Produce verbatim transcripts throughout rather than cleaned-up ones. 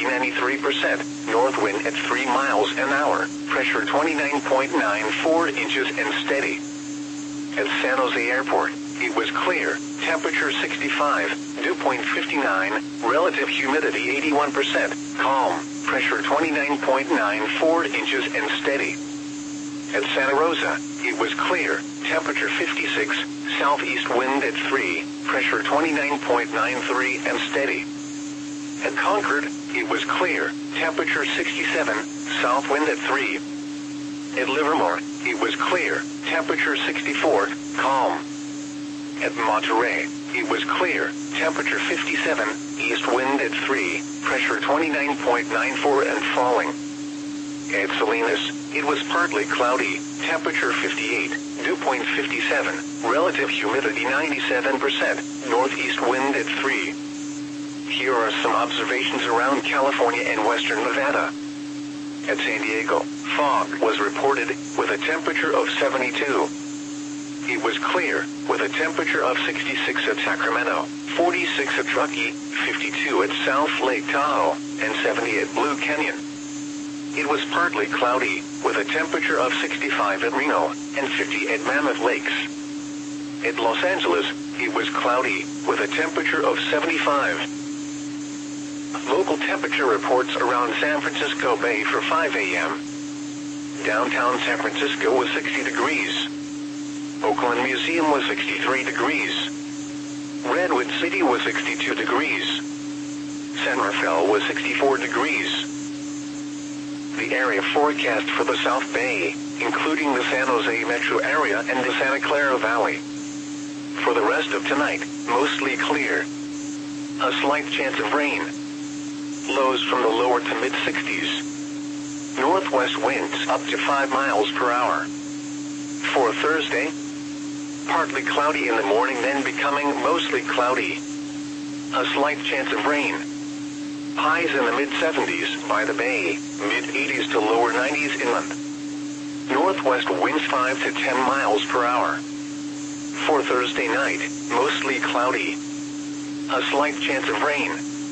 humidity ninety-three percent, north wind at three miles an hour, pressure twenty-nine point nine four inches and steady. At San Jose Airport, it was clear, temperature sixty-five, dew point fifty-nine, relative humidity eighty-one percent, calm, pressure twenty-nine point nine four inches and steady. At Santa Rosa, it was clear, temperature fifty-six, southeast wind at three, pressure twenty-nine point nine three and steady. At Concord, it was clear, temperature sixty-seven, south wind at three. At Livermore, it was clear, temperature sixty-four, calm. At Monterey, it was clear, temperature fifty-seven, east wind at three, pressure twenty-nine point nine four and falling. At Salinas, it was partly cloudy, temperature fifty-eight, dew point fifty-seven, relative humidity ninety-seven percent, northeast wind at three. Here are some observations around California and western Nevada. At San Diego, fog was reported, with a temperature of seventy-two. It was clear, with a temperature of sixty-six at Sacramento, forty-six at Truckee, fifty-two at South Lake Tahoe, and seventy at Blue Canyon. It was partly cloudy, with a temperature of sixty-five at Reno, and fifty at Mammoth Lakes. At Los Angeles, it was cloudy, with a temperature of seventy-five. Local temperature reports around San Francisco Bay for five a m Downtown San Francisco was sixty degrees. Oakland Museum was sixty-three degrees. Redwood City was sixty-two degrees. San Rafael was sixty-four degrees. The area forecast for the South Bay, including the San Jose metro area and the Santa Clara Valley. For the rest of tonight, mostly clear. A slight chance of rain. Lows from the lower to mid-sixties. Northwest winds up to five miles per hour. For Thursday, partly cloudy in the morning, then becoming mostly cloudy. A slight chance of rain. Highs in the mid-seventies by the bay, mid-eighties to lower nineties inland. Northwest winds five to ten miles per hour. For Thursday night, mostly cloudy. A slight chance of rain.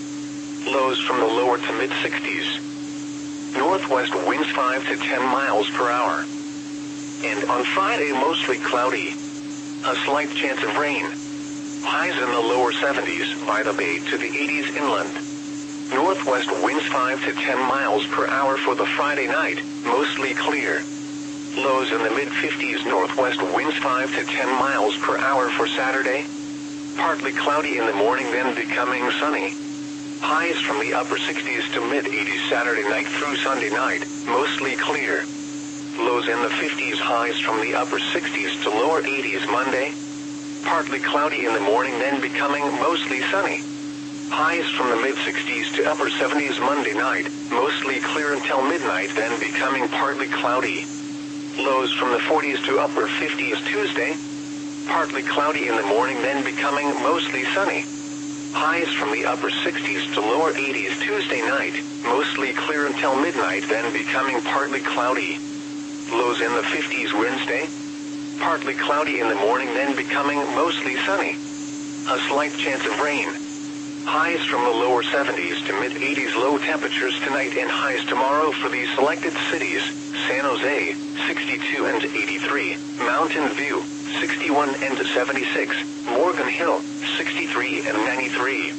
Lows from the lower to mid-sixties. Northwest winds five to ten miles per hour. And on Friday, mostly cloudy. A slight chance of rain. Highs in the lower seventies by the bay to the eighties inland. Northwest winds five to ten miles per hour for the Friday night, mostly clear. Lows in the mid-fifties. Northwest winds five to ten miles per hour for Saturday. Partly cloudy in the morning, then becoming sunny. Highs from the upper sixties to mid-eighties Saturday night through Sunday night, mostly clear. Lows in the fifties. Highs from the upper sixties to lower eighties Monday. Partly cloudy in the morning, then becoming mostly sunny. Highs from the mid-sixties to upper seventies Monday night, mostly clear until midnight, then becoming partly cloudy. Lows from the forties to upper fifties Tuesday. Partly cloudy in the morning, then becoming mostly sunny. Highs from the upper sixties to lower eighties Tuesday night, mostly clear until midnight, then becoming partly cloudy. Lows in the fifties Wednesday. Partly cloudy in the morning, then becoming mostly sunny. A slight chance of rain. Highs from the lower seventies to mid-eighties. Low temperatures tonight and highs tomorrow for these selected cities: San Jose, sixty-two and eighty-three, Mountain View, sixty-one and seventy-six, Morgan Hill, sixty-three and ninety-three.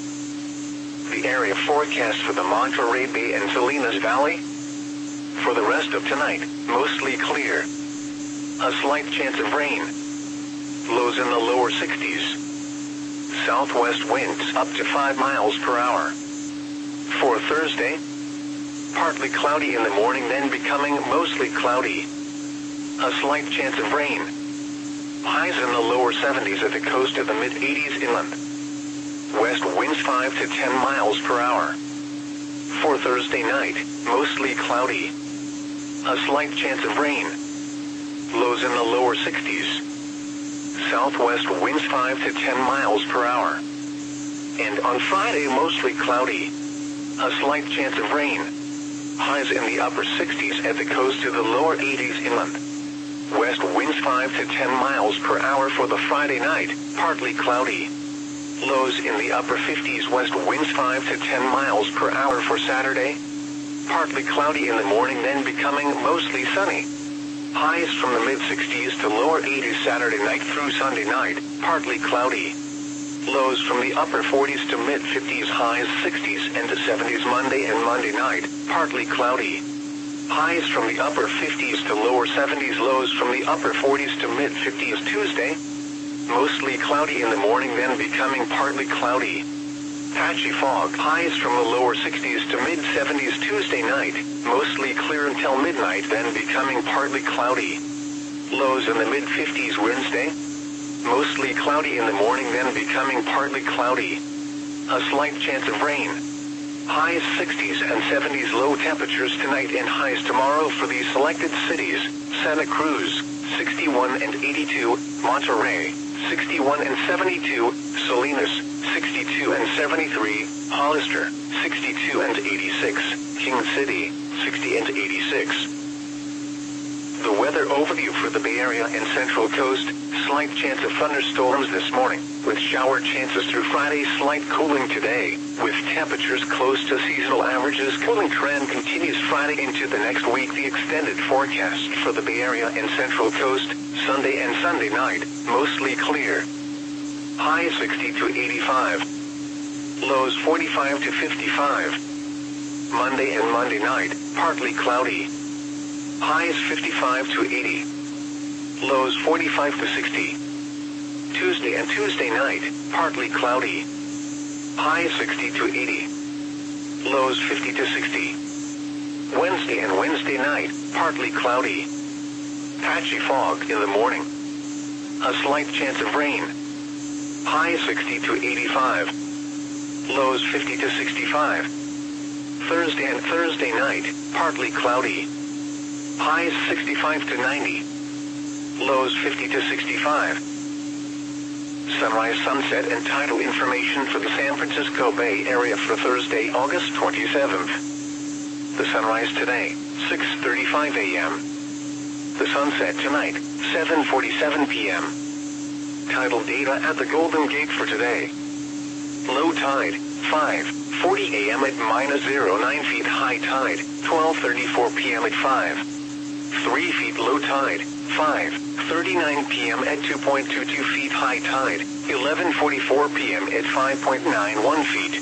The area forecast for the Monterey Bay and Salinas Valley. For the rest of tonight, mostly clear. A slight chance of rain. Lows in the lower sixties. Southwest winds up to five miles per hour. For Thursday, partly cloudy in the morning, then becoming mostly cloudy. A slight chance of rain. Highs in the lower seventies at the coast of the mid-eighties inland. West winds five to ten miles per hour. For Thursday night, mostly cloudy. A slight chance of rain. Lows in the lower sixties. Southwest winds five to ten miles per hour. And on Friday, mostly cloudy. A slight chance of rain. Highs in the upper sixties at the coast to the lower eighties inland. West winds five to ten miles per hour for the Friday night, partly cloudy. Lows in the upper fifties, west winds five to ten miles per hour for Saturday. Partly cloudy in the morning, then becoming mostly sunny. Highs from the mid-sixties to lower eighties Saturday night through Sunday night, partly cloudy. Lows from the upper forties to mid-fifties, highs sixties and seventies Monday and Monday night, partly cloudy. Highs from the upper fifties to lower seventies, lows from the upper forties to mid-fifties Tuesday. Mostly cloudy in the morning, then becoming partly cloudy. Patchy fog, highs from the lower sixties to mid-seventies Tuesday night, mostly clear until midnight, then becoming partly cloudy. Lows in the mid-fifties Wednesday. Mostly cloudy in the morning, then becoming partly cloudy. A slight chance of rain. Highs sixties and seventies, low temperatures tonight and highs tomorrow for these selected cities: Santa Cruz, sixty-one and eighty-two, Monterey, sixty-one and seventy-two, Salinas, sixty-two and seventy-three, Hollister, sixty-two and eighty-six, King City, sixty and eighty-six. The weather overview for the Bay Area and Central Coast: slight chance of thunderstorms this morning, with shower chances through Friday. Slight cooling today, with temperatures close to seasonal averages. Cooling trend continues Friday into the next week. The extended forecast for the Bay Area and Central Coast: Sunday and Sunday night, mostly clear. High sixty to eighty-five. Lows forty-five to fifty-five. Monday and Monday night, partly cloudy. Highs fifty-five to eighty. Lows forty-five to sixty. Tuesday and Tuesday night, partly cloudy. Highs sixty to eighty. Lows fifty to sixty. Wednesday and Wednesday night, partly cloudy. Patchy fog in the morning. A slight chance of rain. Highs sixty to eighty-five. Lows fifty to sixty-five. Thursday and Thursday night, partly cloudy. Highs sixty-five to ninety. Lows fifty to sixty-five. Sunrise, sunset, and tidal information for the San Francisco Bay Area for Thursday, August twenty-seventh. The sunrise today, six thirty-five a m The sunset tonight, seven forty-seven p m Tidal data at the Golden Gate for today. Low tide, five forty a m at minus zero point nine feet. High tide, twelve thirty-four p m at five three feet. Low tide, five thirty-nine p m at two point two two feet. High tide, eleven forty-four p m at five point nine one feet.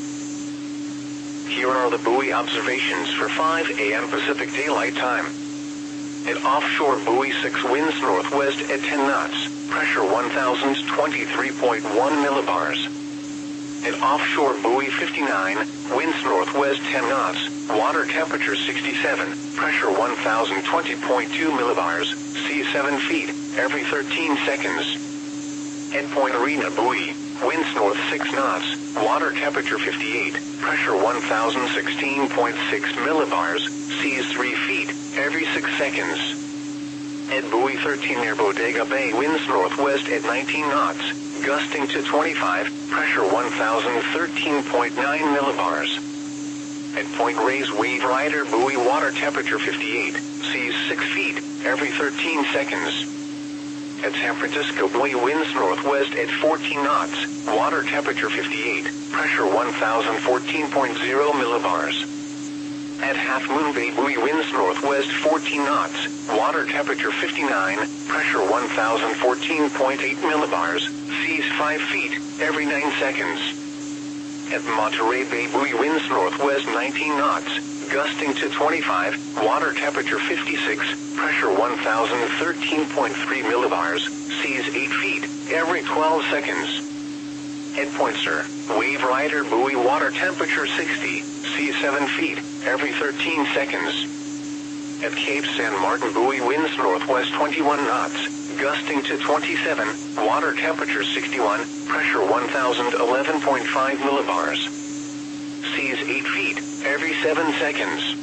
Here are the buoy observations for five a m Pacific Daylight Time. At offshore buoy six, winds northwest at ten knots, pressure one thousand twenty-three point one millibars. At offshore buoy fifty-nine, winds northwest ten knots, water temperature sixty-seven, pressure one thousand twenty point two millibars, sea seven feet, every thirteen seconds. At Point Arena buoy, winds north six knots, water temperature fifty-eight, pressure one thousand sixteen point six millibars, seas three feet, every six seconds. At buoy thirteen near Bodega Bay, winds northwest at nineteen knots, gusting to twenty-five, pressure one thousand thirteen point nine millibars. At Point Reyes Wave Rider buoy, water temperature fifty-eight, seas six feet, every thirteen seconds. At San Francisco buoy, winds northwest at fourteen knots, water temperature fifty-eight, pressure one thousand fourteen point zero millibars. At Half Moon Bay buoy, winds northwest fourteen knots, water temperature fifty-nine, pressure one thousand fourteen point eight millibars, seas five feet, every nine seconds. At Monterey Bay buoy, winds northwest nineteen knots, gusting to twenty-five, water temperature fifty-six, pressure one thousand thirteen point three millibars, seas eight feet, every twelve seconds. At Point Sur, Wave Rider buoy, water temperature sixty, seas seven feet, every thirteen seconds. At Cape San Martin buoy, winds northwest twenty-one knots, gusting to twenty-seven, water temperature sixty-one, pressure one thousand eleven point five millibars. Seas eight feet, every seven seconds.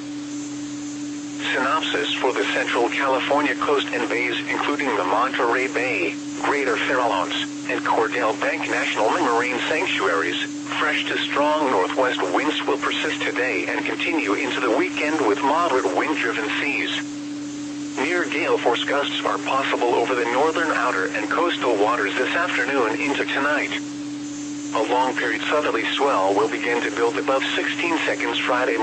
Synopsis for the Central California coast and bays, including the Monterey Bay, Greater Farallones, and Cordell Bank National Marine Sanctuaries. Fresh to strong northwest winds will persist today and continue into the weekend with moderate wind-driven seas. Near gale force gusts are possible over the northern outer and coastal waters this afternoon into tonight. A long period southerly swell will begin to build above sixteen seconds Friday